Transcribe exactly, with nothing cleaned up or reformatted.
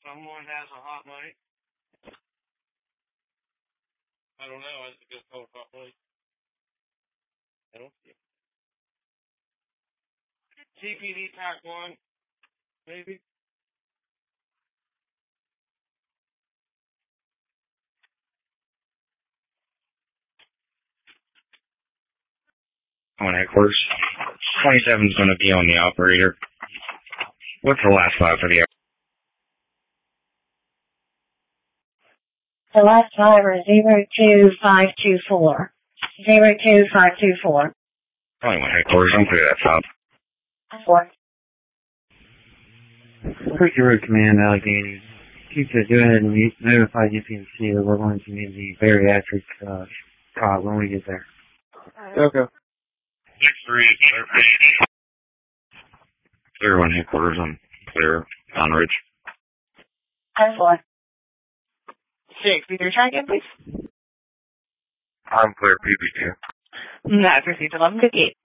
Someone has a hot mic. I don't know. I think it's called hot mic. I don't see it. T P D pack one, maybe. On headquarters. twenty-seven is going to be on the operator. What's the last five for the operator? The last five are zero two five two four. Zero two five two four. twenty-one headquarters, I'm clear that top. Four. Quick Road Command, Allegheny. Keep it, go ahead and notify G P M C that we're going to need the bariatric uh, cot when we get there. Okay. six three is clear. Clear one headquarters, I'm clear on Ridge. Four. Six. Can you try again, please? I'm clear P B two. No, proceed to eleven fifty-eight.